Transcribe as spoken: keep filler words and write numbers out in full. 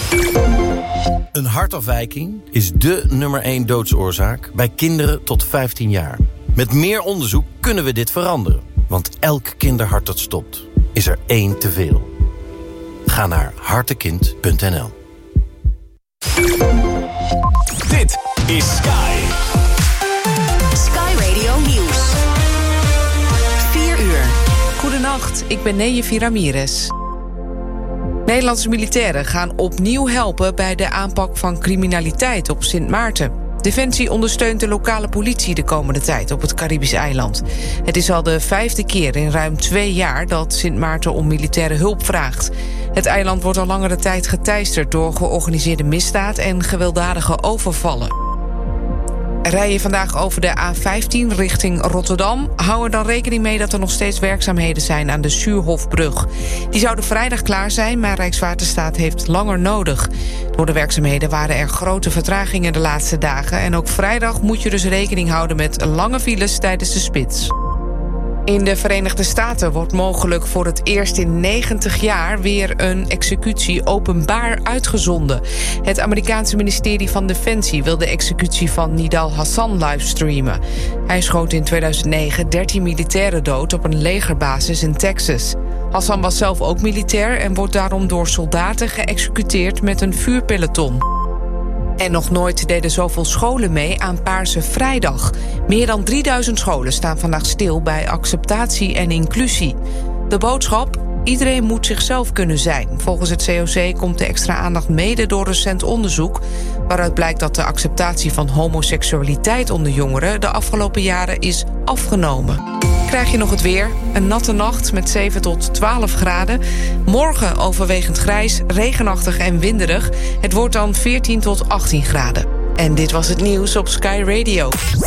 Een hartafwijking is dé nummer één doodsoorzaak bij kinderen tot vijftien jaar. Met meer onderzoek kunnen we dit veranderen. Want elk kinderhart dat stopt, is er één te veel. Ga naar hartekind punt n l. Dit is Sky. Sky Radio Nieuws. vier uur. Goedenacht, ik ben Nejevi Ramirez. Nederlandse militairen gaan opnieuw helpen bij de aanpak van criminaliteit op Sint Maarten. Defensie ondersteunt de lokale politie de komende tijd op het Caribisch eiland. Het is al de vijfde keer in ruim twee jaar dat Sint Maarten om militaire hulp vraagt. Het eiland wordt al langere tijd geteisterd door georganiseerde misdaad en gewelddadige overvallen. Rij je vandaag over de A vijftien richting Rotterdam? Hou er dan rekening mee dat er nog steeds werkzaamheden zijn aan de Suurhofbrug. Die zouden vrijdag klaar zijn, maar Rijkswaterstaat heeft langer nodig. Door de werkzaamheden waren er grote vertragingen de laatste dagen. En ook vrijdag moet je dus rekening houden met lange files tijdens de spits. In de Verenigde Staten wordt mogelijk voor het eerst in negentig jaar weer een executie openbaar uitgezonden. Het Amerikaanse ministerie van Defensie wil de executie van Nidal Hassan livestreamen. Hij schoot in tweeduizend negen dertien militairen dood op een legerbasis in Texas. Hassan was zelf ook militair en wordt daarom door soldaten geëxecuteerd met een vuurpeloton. En nog nooit deden zoveel scholen mee aan Paarse Vrijdag. Meer dan drieduizend scholen staan vandaag stil bij acceptatie en inclusie. De boodschap: iedereen moet zichzelf kunnen zijn. Volgens het C O C komt de extra aandacht mede door recent onderzoek, waaruit blijkt dat de acceptatie van homoseksualiteit onder jongeren de afgelopen jaren is afgenomen. Krijg je nog het weer. Een natte nacht met zeven tot twaalf graden. Morgen overwegend grijs, regenachtig en winderig. Het wordt dan veertien tot achttien graden. En dit was het nieuws op Sky Radio.